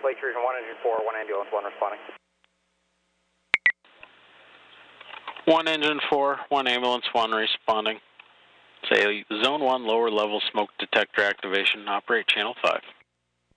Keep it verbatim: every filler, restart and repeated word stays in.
Lake Region one, engine four, one ambulance, one responding. One engine four, one ambulance, one responding. Say zone one lower level smoke detector activation, operate channel five.